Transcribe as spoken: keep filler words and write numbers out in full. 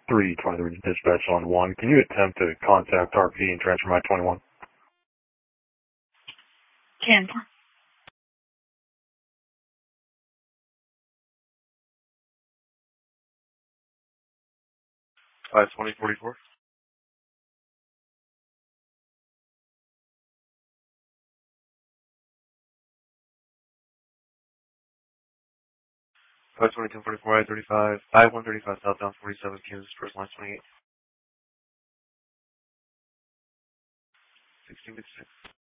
three twenty-three dispatch on one. Can you attempt to contact R P and transfer my twenty-one? Can. five twenty forty-four. five twenty ten forty-four I thirty-five, I one thirty-five southbound forty-seven Kansas, first line twenty-eight. sixteen six.